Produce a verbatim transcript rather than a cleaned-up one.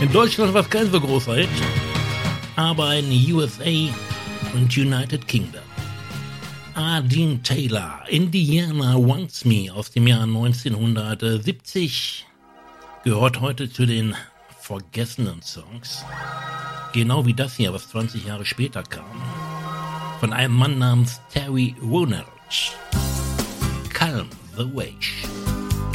In Deutschland war es kein so großer Hit, aber in U S A und United Kingdom. Ah, Dean Taylor, Indiana Wants Me aus dem Jahr neunzehnhundertsiebzig, gehört heute zu den vergessenen Songs. Genau wie das hier, was zwanzig Jahre später kam. Von einem Mann namens Terry Wonerich. Calm the Wave.